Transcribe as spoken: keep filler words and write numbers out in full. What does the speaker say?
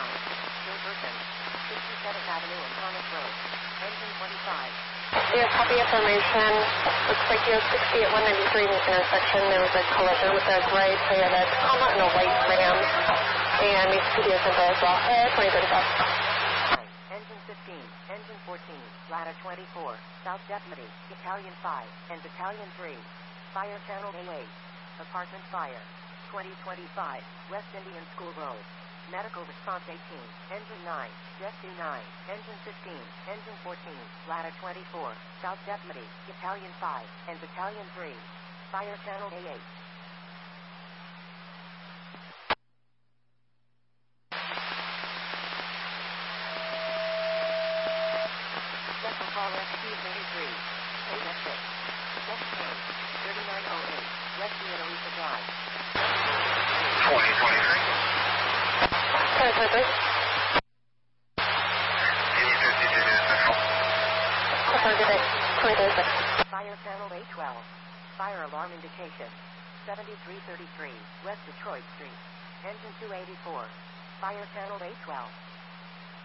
nine. Gilberton. sixty-seventh Avenue and Thomas Road. Engine twenty-five. Yeah, copy information. Looks like you have sixty at one ninety-three in the intersection. There was a collision with a gray Toyota Tacoma and a white Ram. And needs P D S info as well. Uh, twenty thirty-five. Engine fifteen. Engine fourteen. Ladder twenty-four. South Deputy. Battalion five. And Battalion three. Fire Channel A eight. Apartment fire. twenty twenty-five. West Indian School Road. Medical response eighteen. Engine nine. Rescue nine. Engine fifteen. Engine fourteen. Ladder twenty-four. South Deputy. Battalion five. And Battalion three. Fire Channel A eight. Special call rescue thirty-three. eight F six. Next code. thirty-nine oh eight. Rescue at Alicia Drive. twenty twenty-three. twenty twenty-three. eighty fifty-two to Central. Have a good day. twenty thirty-six. Fire Channel A twelve. Fire alarm indication. seventy-three thirty-three. West Detroit Street. Engine two eighty-four. Fire Channel A twelve.